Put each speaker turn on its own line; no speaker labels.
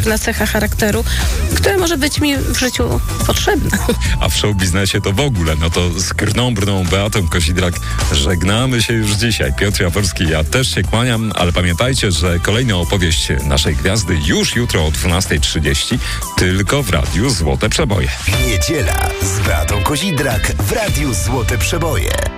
pewna cecha charakteru, która może być mi w życiu potrzebna.
A w showbiznesie to w ogóle, no to z krwną brną Beatą Kozidrak żegnamy się już dzisiaj. Piotr Jaworski, ja też się kłaniam, ale pamiętajcie, że kolejna opowieść naszej gwiazdy już jutro o 12:30 tylko w Radiu Złote Przeboje.
Niedziela z Beatą Kozidrak w Radiu Złote Przeboje.